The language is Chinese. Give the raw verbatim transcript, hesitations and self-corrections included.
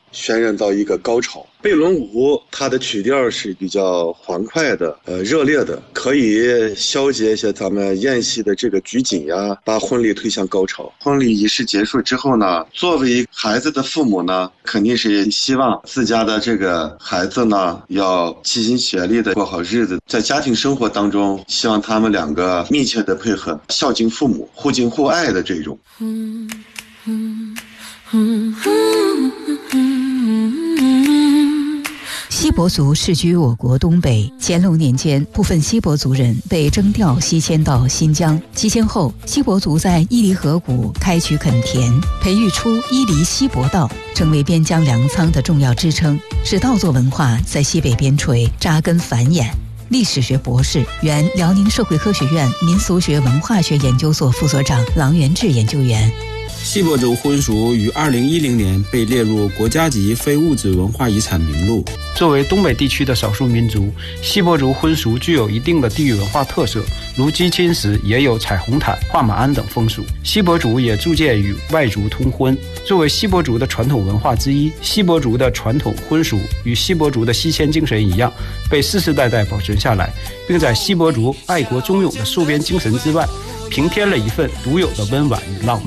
渲染到一个高潮。贝伦舞它的曲调是比较欢快的，呃，热烈的，可以消解一些咱们宴席的这个拘谨呀，把婚礼推向高潮。婚礼仪式结束之后呢，作为孩子的父母呢，肯定是希望自家的这个孩子呢，要齐心协力的过好日子，在家庭生活当中，希望他们两个密切的配合，孝敬父母，互敬互爱的这种。嗯嗯嗯锡伯族世居我国东北，乾隆年间，部分锡伯族人被征调西迁到新疆。西迁后，锡伯族在伊犁河谷开掘垦田，培育出伊犁锡伯稻，成为边疆粮仓的重要支撑，使稻作文化在西北边陲扎根繁衍。历史学博士、原辽宁社会科学院民俗学文化学研究所副所长郎元志研究员。 锡伯族婚俗于二零一零年被列入国家级非物质文化遗产名录。 作为东北地区的少数民族，锡伯族婚俗具有一定的地域文化特色，如击亲时也有踩红毯、画马鞍等风俗。锡伯族也逐渐与外族通婚。作为锡伯族的传统文化之一，锡伯族的传统婚俗与锡伯族的西迁精神一样，被世世代代保存下来，并在锡伯族爱国忠勇的戍边精神之外，平添了一份独有的温婉与浪漫。